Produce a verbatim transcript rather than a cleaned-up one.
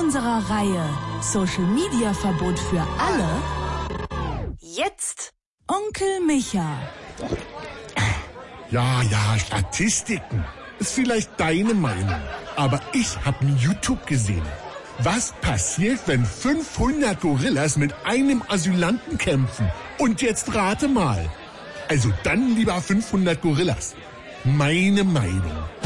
unserer Reihe Social Media Verbot für alle jetzt Onkel Micha. Ja, ja, Statistiken. Ist vielleicht deine Meinung. Aber ich habe in YouTube gesehen. Was passiert, wenn fünfhundert Gorillas mit einem Asylanten kämpfen? Und jetzt rate mal. Also dann lieber fünfhundert Gorillas. Meine Meinung.